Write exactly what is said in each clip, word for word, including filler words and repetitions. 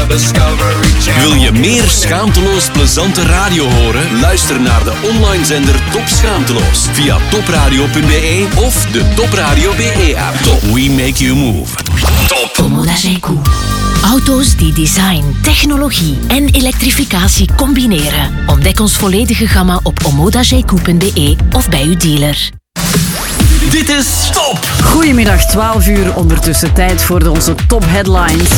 Discovery Channel. Wil je meer schaamteloos plezante radio horen? Luister naar de online zender Top Schaamteloos via topradio punt be of de Top Radio B E-app. Top, we make you move. Top. Omoda J-Q. Auto's die design, technologie en elektrificatie combineren. Ontdek ons volledige gamma op omoda j q punt be of bij uw dealer. Dit is Top. Goedemiddag, twaalf uur ondertussen. Tijd voor de onze top headlines.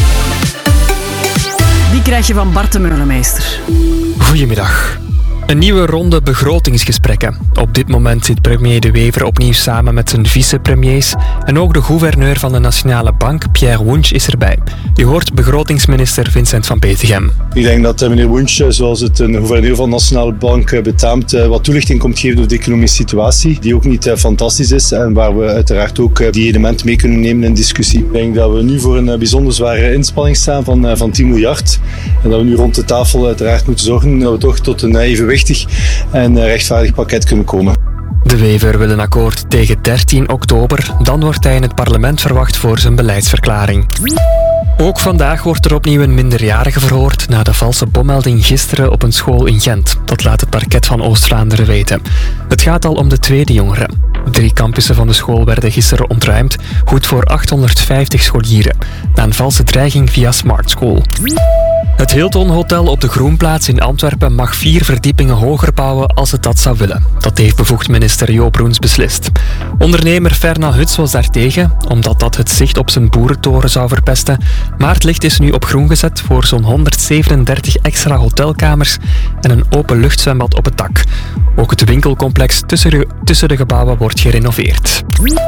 Die krijg je van Bart de Meulemeester. Goedemiddag. Een nieuwe ronde begrotingsgesprekken. Op dit moment zit premier De Wever opnieuw samen met zijn vicepremiers en ook de gouverneur van de Nationale Bank, Pierre Wunsch, is erbij. Je hoort begrotingsminister Vincent van Petegem. Ik denk dat meneer Wunsch, zoals het een gouverneur van de Nationale Bank betaamt, wat toelichting komt geven over de economische situatie, die ook niet fantastisch is en waar we uiteraard ook die elementen mee kunnen nemen in discussie. Ik denk dat we nu voor een bijzonder zware inspanning staan van, van tien miljard en dat we nu rond de tafel uiteraard moeten zorgen dat we toch tot een evenwichtig en rechtvaardig pakket kunnen komen. De Wever wil een akkoord tegen dertien oktober. Dan wordt hij in het parlement verwacht voor zijn beleidsverklaring. Ook vandaag wordt er opnieuw een minderjarige verhoord na de valse bommelding gisteren op een school in Gent. Dat laat het parket van Oost-Vlaanderen weten. Het gaat al om de tweede jongere. Drie campussen van de school werden gisteren ontruimd, goed voor achthonderdvijftig scholieren, na een valse dreiging via Smart School. Het Hilton Hotel op de Groenplaats in Antwerpen mag vier verdiepingen hoger bouwen als het dat zou willen. Dat heeft bevoegd minister Joop Roens beslist. Ondernemer Fernand Huts was daartegen, omdat dat het zicht op zijn boerentoren zou verpesten. Maar het licht is nu op groen gezet voor zo'n honderdzevenendertig extra hotelkamers en een openluchtzwembad op het dak. Ook het winkelcomplex tussen de, tussen de gebouwen wordt gerenoveerd.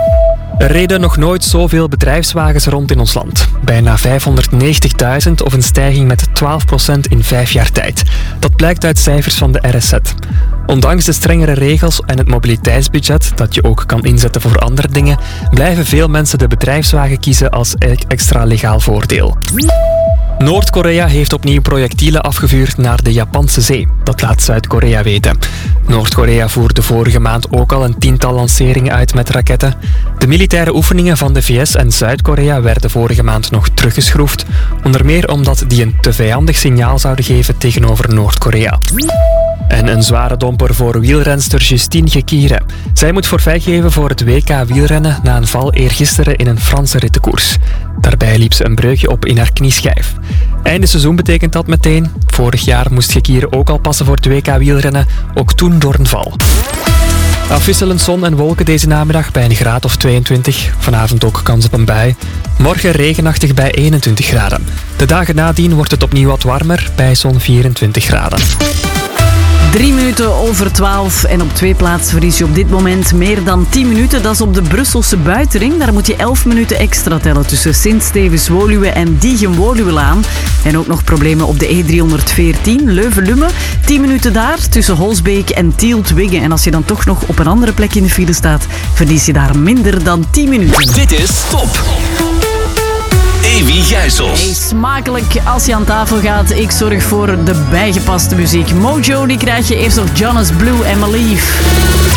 Er reden nog nooit zoveel bedrijfswagens rond in ons land. Bijna vijfhonderdnegentigduizend of een stijging met twaalf procent in vijf jaar tijd. Dat blijkt uit cijfers van de R S Z. Ondanks de strengere regels en het mobiliteitsbudget, dat je ook kan inzetten voor andere dingen, blijven veel mensen de bedrijfswagen kiezen als extra legaal voordeel. Noord-Korea heeft opnieuw projectielen afgevuurd naar de Japanse zee. Dat laat Zuid-Korea weten. Noord-Korea voerde vorige maand ook al een tiental lanceringen uit met raketten. De militaire oefeningen van de V S en Zuid-Korea werden vorige maand nog teruggeschroefd. Onder meer omdat die een te vijandig signaal zouden geven tegenover Noord-Korea. En een zware domper voor wielrenster Justine Gekire. Zij moet forfait geven voor het W K wielrennen na een val eergisteren in een Franse rittenkoers. Daarbij liep ze een breukje op in haar knieschijf. Einde seizoen betekent dat meteen. Vorig jaar moest Gekire ook al passen voor het W K wielrennen, ook toen door een val. Afwisselend zon en wolken deze namiddag bij een graad of tweeëntwintig. Vanavond ook kans op een bui. Morgen regenachtig bij eenentwintig graden. De dagen nadien wordt het opnieuw wat warmer bij zo'n vierentwintig graden. Drie minuten over twaalf en op twee plaatsen verlies je op dit moment meer dan tien minuten. Dat is op de Brusselse buitenring. Daar moet je elf minuten extra tellen tussen Sint-Stevens-Woluwe en Diegem-Woluwelaan. En ook nog problemen op de E driehonderdveertien Leuven-Lummen. tien minuten daar tussen Holsbeek en Tielt-Wiggen. En als je dan toch nog op een andere plek in de file staat, verlies je daar minder dan tien minuten. Dit is Top. Evi Gijsels. Hey, smakelijk als je aan tafel gaat. Ik zorg voor de bijgepaste muziek. Mojo, die krijg je eerst nog Jonas Blue en Malief.